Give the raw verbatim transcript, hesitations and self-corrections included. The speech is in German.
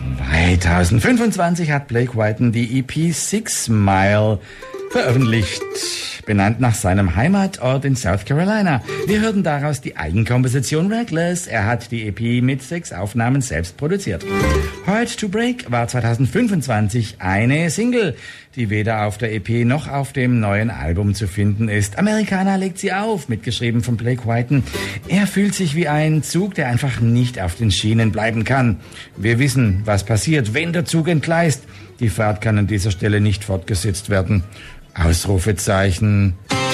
zweitausendfünfundzwanzig hat Blake Whiten die E P Six Mile veröffentlicht, benannt nach seinem Heimatort in South Carolina. Wir hörten daraus die Eigenkomposition Reckless. Er hat die E P mit sechs Aufnahmen selbst produziert. Hard to Break war zweitausendfünfundzwanzig eine Single, die weder auf der E P noch auf dem neuen Album zu finden ist. Americana legt sie auf, mitgeschrieben von Blake Whiten. Er fühlt sich wie ein Zug, der einfach nicht auf den Schienen bleiben kann. Wir wissen, was passiert, wenn der Zug entgleist. Die Fahrt kann an dieser Stelle nicht fortgesetzt werden. Ausrufezeichen.